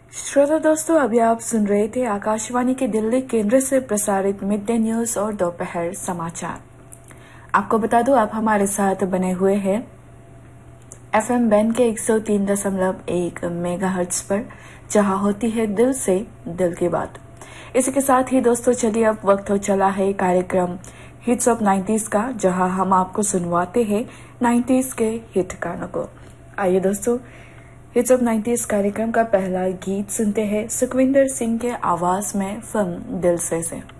श्रोता दोस्तों, अभी आप सुन रहे थे आकाशवाणी के दिल्ली केंद्र से प्रसारित मिड डे न्यूज और दोपहर समाचार। आपको बता दूं, आप हमारे साथ बने हुए हैं एफएम बैंड के 103.1 मेगाहर्ट्ज पर, जहां होती है दिल से दिल की बात। इसी के साथ ही दोस्तों, चलिए अब वक्त हो चला है कार्यक्रम हिट्स ऑफ 90s का, जहां हम आपको सुनवाते हैं 90s के हिट गानों को। आइए दोस्तों, हिट्स ऑफ 90s कार्यक्रम का पहला गीत सुनते हैं सुखविंदर सिंह के आवाज में फिल्म दिल से।